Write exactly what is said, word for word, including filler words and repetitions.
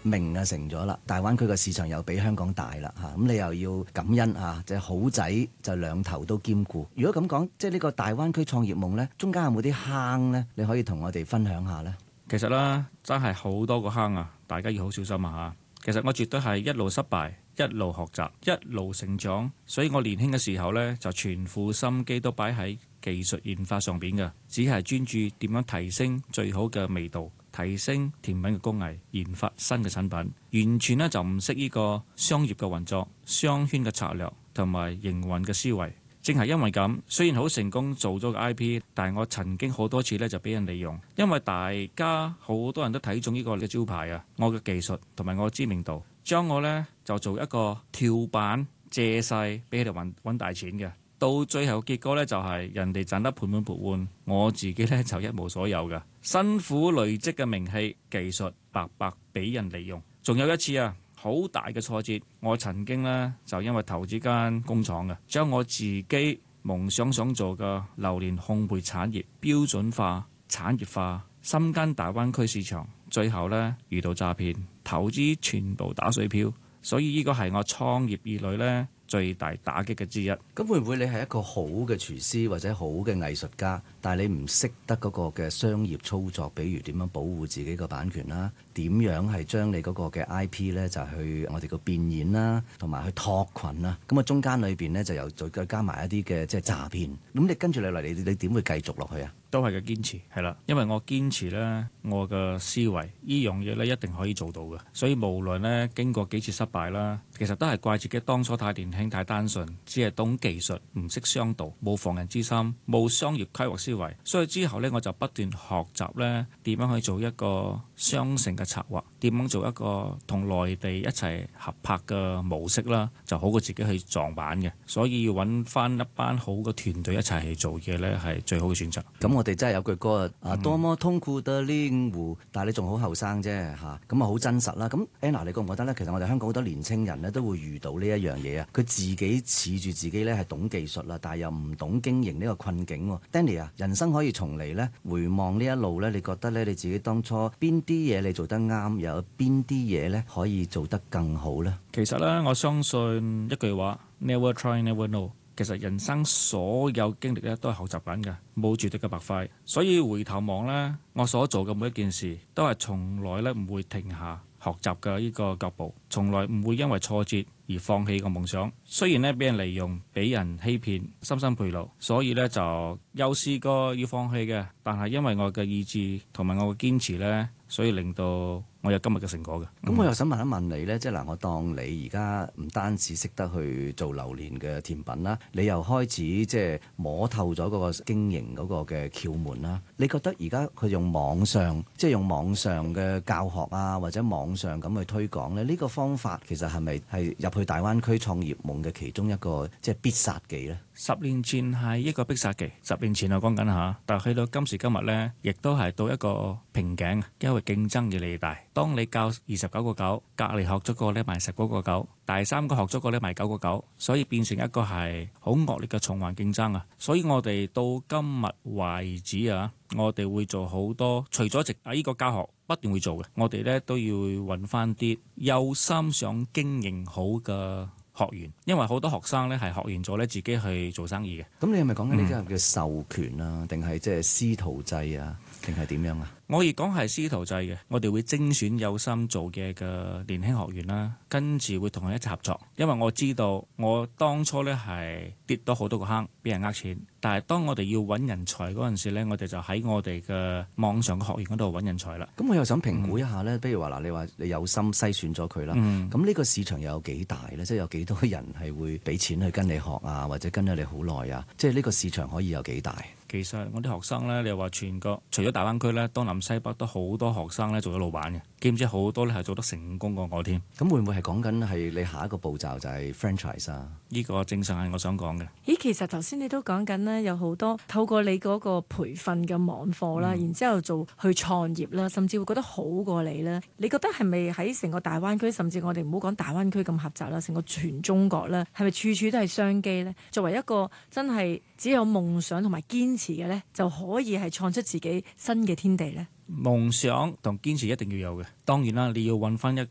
名啊成咗啦，大灣區嘅市場又比香港大啦嚇，咁你又要感恩啊，即係好仔就兩頭都兼顧。如果咁講，即係呢個大灣區創業夢呢，中間有冇啲坑呢？你可以同我哋分享下呢？ 其實啦，真係好多個坑啊，大家要好小心啊嚇。其實我絕對係一路失敗，一路學習，一路成長，所以我年輕嘅時候呢，就全副心機都擺喺技術研發上邊嘅，只係專注點樣提升最好嘅味道，提升甜品嘅工藝，研發新嘅產品，完全呢就唔識呢個商業嘅運作、商圈嘅策略同埋營運嘅思維。正係因為咁，雖然好成功做咗個 I P， 但係我曾經好多次呢就俾人利用，因為大家好多人都睇中呢個嘅招牌啊，我嘅技術同埋我嘅知名度，將我呢就做一個跳板借勢俾佢哋揾揾大錢嘅。到最後結果呢，就係人哋賺得盆滿缽滿，我自己呢就一無所有嘅。辛苦累積嘅名氣、技術白白俾人利用。仲有一次啊，好大嘅挫折，我曾經呢就因為投資間工廠嘅，將我自己夢想想做嘅榴蓮烘焙產業標準化、產業化，深耕大灣區市場，最後呢遇到詐騙，投資全部打水漂，所以呢個係我創業以來呢最大打擊嘅之一。 咁會唔會你係一個好嘅廚師或者好嘅藝術家，但係你唔識得嗰個嘅商業操作，比如點樣保護自己個版權啦，點樣係將你嗰個嘅 I P 呢就去我哋個變現啦，同埋去拓群啦。咁啊中間裏邊呢，就又再加埋一啲嘅即係詐騙。咁你跟住你嚟，你你點會繼續落去啊？ 都係嘅堅持，係啦，因為我堅持呢，我嘅思維呢樣嘢呢一定可以做到嘅。所以無論呢經過幾次失敗啦，其實都係怪自己當初太年輕、太單純，只係懂技術，唔識商道，冇防人之心，冇商業規劃思維。所以之後呢，我就不斷學習呢點樣去做一個商城嘅策劃，點樣做一個同內地一齊合拍嘅模式啦，就好過自己去撞板嘅。所以要揾翻一班好嘅團隊一齊去做嘢呢，係最好嘅選擇。 咁我哋真係有句歌啊，多麼痛苦的領悟，但係你仲好後生啫嚇，咁啊好真實啦。咁 Anna 你覺唔覺得呢？其實我哋香港好多年青人呢都會遇到呢一樣嘢啊，佢自己恃住自己呢係懂技術啦，但係又唔懂經營呢個困境喎。Danny 啊，人生可以重嚟呢，回望呢一路呢，你覺得呢你自己當初邊啲嘢你做得啱，又有邊啲嘢呢可以做得更好呢？ 其實呢，我相信一句話 Never try, never know。其實人生所有經歷咧都係學習緊嘅，冇絕對嘅白費。所以回頭望呢，我所做嘅每一件事都係從來咧唔會停下學習嘅呢個腳步，從來唔會因為挫折而放棄個夢想。雖然呢俾人利用、俾人欺騙、深深賠路，所以呢就有試過要放棄嘅，但係因為我嘅意志同埋我嘅堅持呢，所以令到我有今日嘅成果嘅。咁、嗯、我又想問一問你呢，即係嗱，我當你而家唔單止識得去做榴蓮嘅甜品啦，你又開始即係摸透咗嗰個經營嗰個嘅竅門啦。你覺得而家佢用網上，即係用網上嘅教學啊，或者網上咁去推廣呢？呢、呢個方法其實係咪係入去大灣區創業夢嘅其中一個即係必殺技呢？十年前係一個必殺技，十年前我講緊下，但係去到今時今日呢，亦都係到一個瓶頸，因為競爭越嚟越大。當你教二十九個九，隔離學咗個呢賣十嗰個九，第三個學咗個呢賣九個九，所以變成一個係好惡劣嘅循環競爭啊！所以我哋到今日為止啊，我哋會做好多，除咗直啊呢個教學不斷會做嘅，我哋呢都要揾翻啲有心想經營好嘅學員，因為好多學生咧係學完咗咧自己去做生意嘅。咁你係咪講緊呢啲係叫授權啊，定係即係師徒制啊，定係點樣啊？我而講係師徒制嘅，我哋會精選有心做嘢嘅年輕學員啦，跟住會同佢一齊合作。因為我知道我當初咧係跌到好多個坑，俾人呃錢。但係當我哋要揾人才嗰陣時咧，我哋就喺我哋嘅網上嘅學員嗰度揾人才啦。咁我又想評估一下咧，比、嗯、如話嗱，你話你有心篩選咗佢啦，咁呢、嗯、個市場又有幾大咧？即係有幾多人係會俾錢去跟你學啊，或者跟咗你好耐啊？即係呢個市場可以有幾大？其實我啲學生咧，你話全國除咗大灣區咧，東南西北都好多學生咧做咗老闆嘅，兼且好多咧係做得成功過我添。咁會唔會係講緊係你下一個步驟就係 franchise 啊？呢個正常係我想講嘅。咦，其實頭先你都講緊咧，有好多透過你嗰個培訓嘅網課啦，嗯、然之後做去創業啦，甚至會覺得好過你咧。你覺得係咪喺成個大灣區，甚至我哋唔好講大灣區咁狹窄啦，成個全中國咧，係咪處處都係商機咧？作為一個真係只有夢想同埋堅持嘅咧，就可以係創出自己新嘅天地咧。夢想同堅持一定要有嘅，當然啦，你要揾翻一